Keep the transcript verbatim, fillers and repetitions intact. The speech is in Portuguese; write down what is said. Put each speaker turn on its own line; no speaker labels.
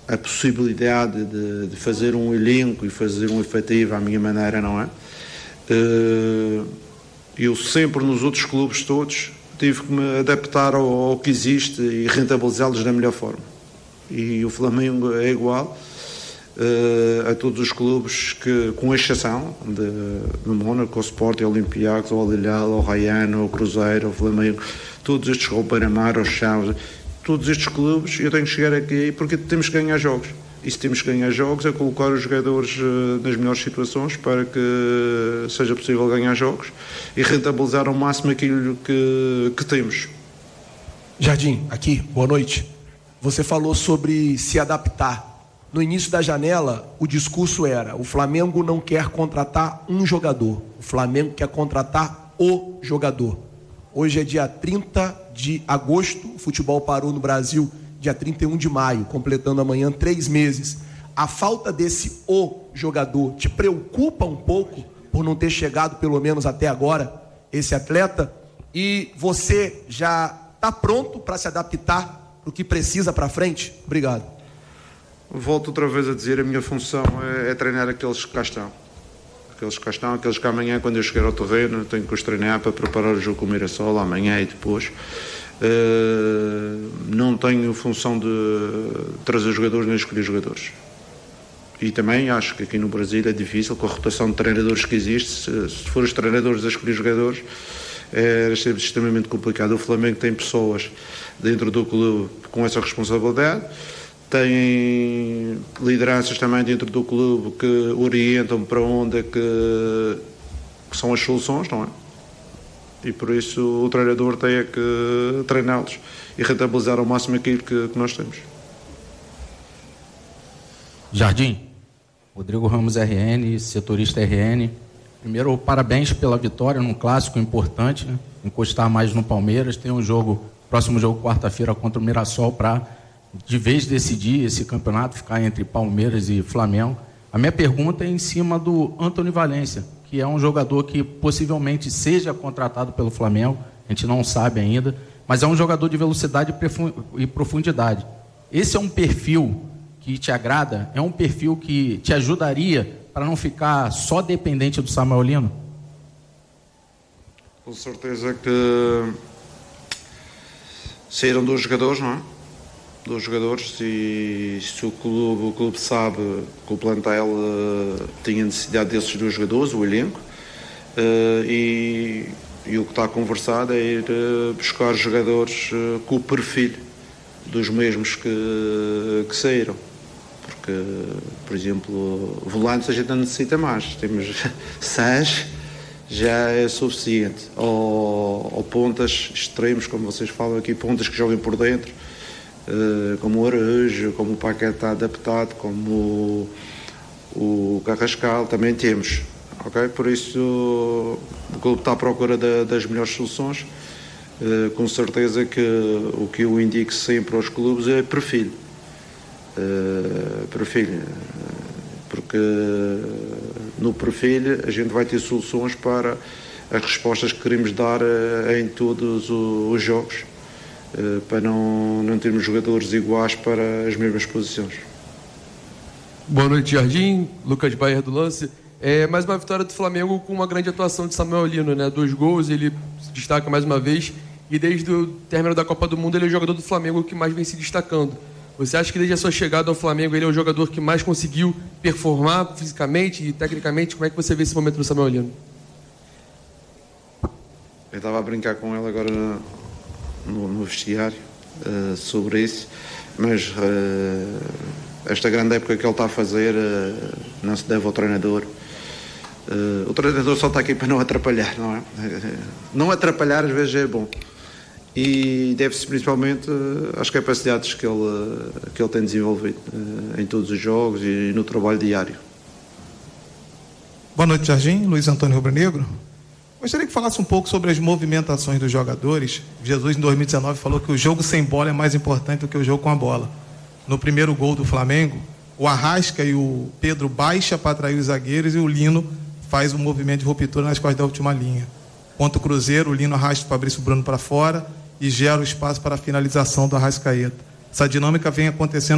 a possibilidade de, de fazer um elenco e fazer um efetivo à minha maneira, não é? Uh, eu sempre nos outros clubes todos tive que me adaptar ao, ao que existe e rentabilizá-los da melhor forma. E o Flamengo é igual uh, a todos os clubes, que, com exceção de, de Mónaco, ao Sport, ao Olympiacos, ao Al-Hilal, ao Rayan, ao Cruzeiro, ao Flamengo, todos estes, ao Beira-Mar, aos Chaves, todos estes clubes, eu tenho que chegar aqui porque temos que ganhar jogos. E se temos que ganhar jogos é colocar os jogadores uh, nas melhores situações para que seja possível ganhar jogos e rentabilizar ao máximo aquilo que, que temos.
Jardim, aqui, boa noite. Você falou sobre se adaptar. No início da janela, o discurso era: o Flamengo não quer contratar um jogador, o Flamengo quer contratar o jogador. Hoje é dia trinta de agosto, o futebol parou no Brasil dia trinta e um de maio, completando amanhã três meses. A falta desse o jogador te preocupa um pouco por não ter chegado, pelo menos até agora, esse atleta? E você já está pronto para se adaptar para o que precisa para frente? Obrigado.
Volto outra vez a dizer, a minha função é, é treinar aqueles que cá estão. Aqueles que cá estão, aqueles que amanhã, quando eu chegar ao terreno, tenho que os treinar para preparar o jogo com o Mirassol, amanhã e depois. Uh, não tenho função de trazer jogadores nem escolher jogadores. E também acho que aqui no Brasil é difícil, com a rotação de treinadores que existe, se, se for os treinadores a escolher jogadores, é extremamente complicado. O Flamengo tem pessoas dentro do clube com essa responsabilidade, tem lideranças também dentro do clube que orientam para onde é que, que são as soluções, não é? E por isso o treinador tem é que treiná-los e rentabilizar ao máximo aquilo que, que nós temos.
Jardim, Rodrigo Ramos R N, setorista R N. Primeiro, parabéns pela vitória num clássico importante, né? Encostar mais no Palmeiras. Tem um jogo, próximo jogo quarta-feira contra o Mirassol, para de vez decidir esse campeonato, ficar entre Palmeiras e Flamengo. A minha pergunta é em cima do Antony Valência, que é um jogador que possivelmente seja contratado pelo Flamengo, a gente não sabe ainda, mas é um jogador de velocidade e profundidade. Esse é um perfil que te agrada? É um perfil que te ajudaria para não ficar só dependente do Samuel Lino?
Com certeza que saíram dois jogadores, não é? Dois jogadores, e se o clube, o clube sabe que o plantel uh, tinha necessidade desses dois jogadores, o elenco, uh, e, e o que está conversado é ir uh, buscar jogadores uh, com o perfil dos mesmos que, que saíram. Porque, por exemplo, volantes a gente não necessita mais, temos seis, já é suficiente. Ou, ou pontas extremos, como vocês falam aqui, pontas que joguem por dentro, como o Araújo, como o Paquetá adaptado, como o, o Carrascal, também temos, ok? Por isso o clube está à procura da, das melhores soluções. Uh, com certeza que o que eu indico sempre aos clubes é perfil, uh, perfil, porque no perfil a gente vai ter soluções para as respostas que queremos dar uh, em todos os, os jogos. Uh, para não, não termos jogadores iguais para as mesmas posições.
Boa noite, Jardim. Lucas Baer do Lance. É mais uma vitória do Flamengo com uma grande atuação de Samuel Lino, né? Dois gols, ele se destaca mais uma vez, e desde o término da Copa do Mundo ele é o jogador do Flamengo que mais vem se destacando. Você acha que desde a sua chegada ao Flamengo ele é o jogador que mais conseguiu performar fisicamente e tecnicamente? Como é que você vê esse momento do Samuel Lino?
Eu estava a brincar com ele agora no, no, no vestiário uh, sobre isso, mas uh, esta grande época que ele está a fazer uh, não se deve ao treinador. Uh, o treinador só está aqui para não atrapalhar, não é? Uh, não atrapalhar às vezes é bom, e deve-se principalmente uh, às capacidades que ele, uh, que ele tem desenvolvido uh, em todos os jogos e no trabalho diário.
Boa noite, Jardim. Luiz Antônio Rubro-Negro. Gostaria que falasse um pouco sobre as movimentações dos jogadores. Jesus, em dois mil e dezenove, falou que o jogo sem bola é mais importante do que o jogo com a bola. No primeiro gol do Flamengo, o Arrasca e o Pedro baixa para atrair os zagueiros e o Lino faz um movimento de ruptura nas costas da última linha. Contra o Cruzeiro, o Lino arrasta o Fabrício Bruno para fora e gera o espaço para a finalização do Arrascaeta. Essa dinâmica vem acontecendo